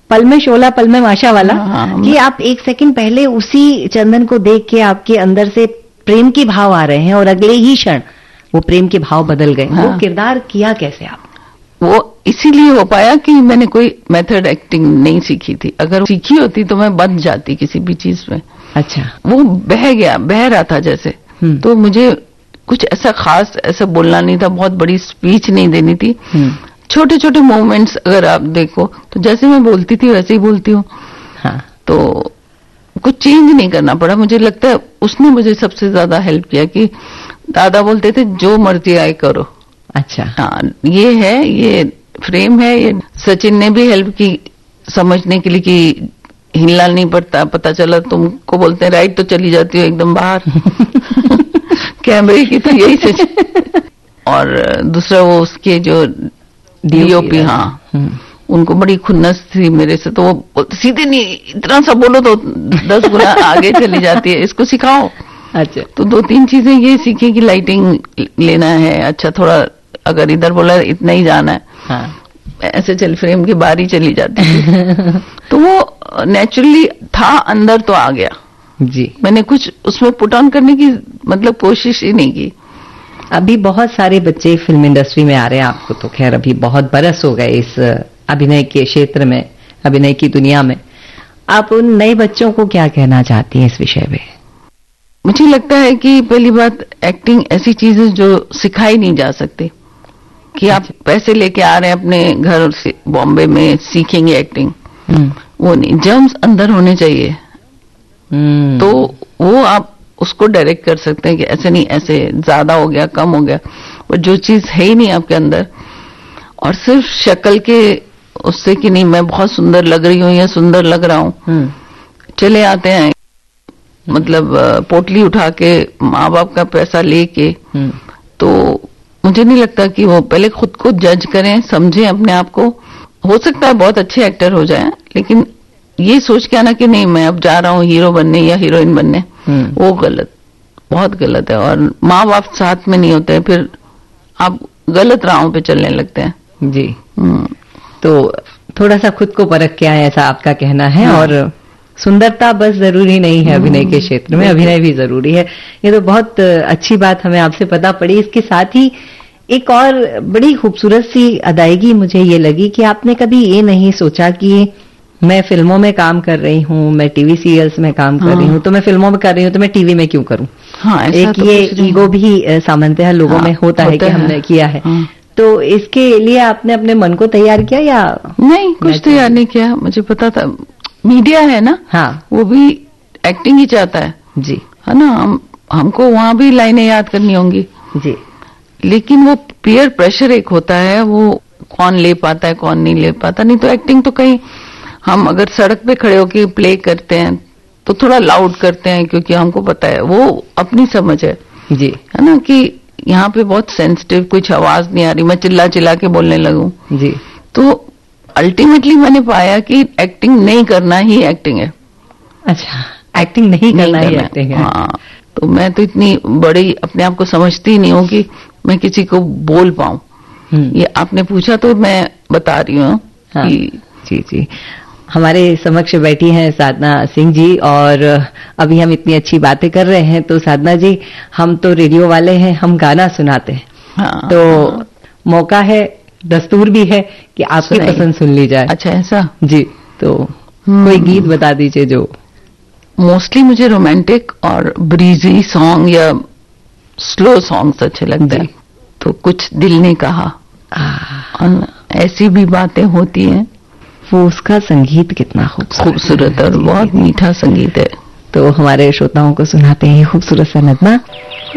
पल में शोला पल में माशा वाला, कि आप एक सेकंड पहले उसी चंदन को देख के आपके अंदर से प्रेम के भाव आ रहे हैं और अगले ही क्षण वो प्रेम के भाव बदल गए। वो किरदार किया कैसे आप? वो इसीलिए हो पाया कि मैंने कोई मेथड एक्टिंग नहीं सीखी थी। अगर सीखी होती तो मैं बंध जाती किसी भी चीज में। अच्छा। वो बह रहा था जैसे, तो मुझे कुछ ऐसा खास ऐसा बोलना नहीं था, बहुत बड़ी स्पीच नहीं देनी थी। छोटे छोटे मोमेंट्स अगर आप देखो तो जैसे मैं बोलती थी वैसे ही बोलती हूँ। तो कुछ चेंज नहीं करना पड़ा। मुझे लगता है उसने मुझे सबसे ज्यादा हेल्प किया कि दादा बोलते थे जो मर्जी आए करो। अच्छा। हाँ, ये है, ये फ्रेम है। ये सचिन ने भी हेल्प की समझने के लिए कि हिलना नहीं पड़ता। पता चला तुमको बोलते हैं राइट तो चली जाती हो एकदम बाहर। कैमरे की तो यही सच। और दूसरा वो उसके जो डीओपी, उनको बड़ी खुन्नस थी मेरे से, तो वो सीधे नहीं, इतना सा बोलो तो 10 गुना आगे चली जाती है, इसको सिखाओ। अच्छा। तो 2-3 चीजें ये सीखी कि लाइटिंग लेना है, अच्छा थोड़ा अगर इधर बोला इतना ही जाना है, ऐसे चल फ्रेम की बारी चली जाती है। तो वो नेचुरली था, अंदर तो आ गया जी। मैंने कुछ उसमें पुट ऑन करने की मतलब कोशिश ही नहीं की। अभी बहुत सारे बच्चे फिल्म इंडस्ट्री में आ रहे हैं, आपको तो खैर अभी बहुत बरस हो गए इस अभिनय के क्षेत्र में, अभिनय की दुनिया में। आप उन नए बच्चों को क्या कहना चाहती हैं इस विषय में? मुझे लगता है कि पहली बात, एक्टिंग ऐसी चीज है जो सिखाई नहीं जा सकती कि आप पैसे लेके आ रहे हैं अपने घर से बॉम्बे में सीखेंगे एक्टिंग, वो नहीं। जर्म्स अंदर होने चाहिए, तो वो आप उसको डायरेक्ट कर सकते हैं कि ऐसे नहीं, ऐसे ज्यादा हो गया, कम हो गया। और जो चीज है ही नहीं आपके अंदर, और सिर्फ शक्ल के उससे कि नहीं मैं बहुत सुंदर लग रही हूँ या सुंदर लग रहा हूँ, चले आते हैं मतलब पोटली उठा के माँ बाप का पैसा लेके। तो मुझे नहीं लगता कि वो पहले खुद को जज करें, समझें अपने आप को। हो सकता है बहुत अच्छे एक्टर हो जाएं, लेकिन ये सोच के आना कि नहीं मैं अब जा रहा हूँ हीरो बनने या हीरोइन बनने, वो गलत, बहुत गलत है। और माँ बाप साथ में नहीं होते, फिर आप गलत राहों पे चलने लगते हैं जी। तो थोड़ा सा खुद को परख के आए, ऐसा आपका कहना है। और सुंदरता बस जरूरी नहीं है अभिनय के क्षेत्र में, अभिनय भी जरूरी है। ये तो बहुत अच्छी बात हमें आपसे पता पड़ी। इसके साथ ही एक और बड़ी खूबसूरत सी अदायगी मुझे ये लगी कि आपने कभी ये नहीं सोचा कि मैं फिल्मों में काम कर रही हूँ, मैं टीवी सीरियल्स में काम कर रही हूँ, तो मैं फिल्मों में कर रही हूँ तो मैं टीवी में क्यों करूँ। एक तो ये ईगो भी सामान्यतः लोगों में होता है कि हमने किया है। तो इसके लिए आपने अपने मन को तैयार किया या नहीं? कुछ तैयार नहीं किया, मुझे पता था मीडिया है ना, वो भी एक्टिंग ही चाहता है जी, है ना। हमको वहां भी लाइनें याद करनी होंगी जी, लेकिन वो पीयर प्रेशर एक होता है, वो कौन ले पाता है कौन नहीं ले पाता। नहीं तो एक्टिंग तो कहीं हम अगर सड़क पे खड़े होके प्ले करते हैं तो थोड़ा लाउड करते हैं, क्योंकि हमको पता है वो अपनी समझ है जी, है ना, कि यहाँ पे बहुत सेंसिटिव, कुछ आवाज नहीं आ रही, मैं चिल्ला चिल्ला के बोलने लगूं जी। तो अल्टीमेटली मैंने पाया कि एक्टिंग नहीं करना ही एक्टिंग है। अच्छा, एक्टिंग नहीं करना ही एक्टिंग है। हाँ, तो मैं तो इतनी बड़ी अपने आप को समझती नहीं हूँ कि मैं किसी को बोल पाऊं। ये आपने पूछा तो मैं बता रही हूँ। हाँ, जी जी। हमारे समक्ष बैठी हैं साधना सिंह जी, और अभी हम इतनी अच्छी बातें कर रहे हैं। तो साधना जी, हम तो रेडियो वाले हैं, हम गाना सुनाते हैं। हाँ, तो मौका है, दस्तूर भी है कि आपकी पसंद सुन ली जाए। अच्छा, ऐसा जी। तो कोई गीत बता दीजिए जो। मोस्टली मुझे रोमांटिक और ब्रीजी सॉन्ग या स्लो सॉन्ग्स अच्छे लगते हैं। तो कुछ दिल ने कहा, ऐसी भी बातें होती हैं। वो उसका संगीत कितना खूबसूरत और बहुत मीठा संगीत है। तो हमारे श्रोताओं को सुनाते हैं खूबसूरत सा नगमा।